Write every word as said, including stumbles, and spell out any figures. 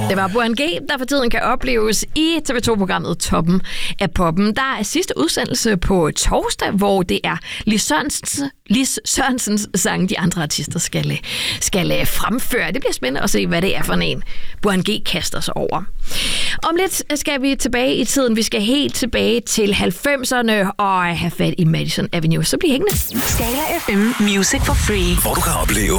Det var Burhan G, der for tiden kan opleves i T V to-programmet Toppen af Poppen. Der er sidste udsendelse på torsdag, hvor det er Lis Sørensens, Lis Sørensens sang, de andre artister skal, skal fremføre. Det bliver spændende at se, hvad det er for en, Burhan G kaster sig over. Om lidt skal vi tilbage i tiden. Vi skal helt tilbage til halvfemserne og have fat i Madison Avenue. Så bliv hængende. Scala F M Music for Free. Hvor du kan opleve